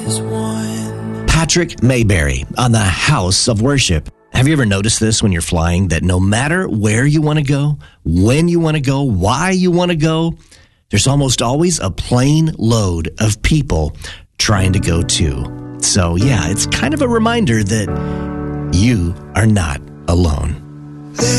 Patrick Mayberry on the House of Worship. Have you ever noticed this when you're flying, that no matter where you want to go, when you want to go, why you want to go, there's almost always a plane load of people trying to go too. So yeah, it's kind of a reminder that you are not alone.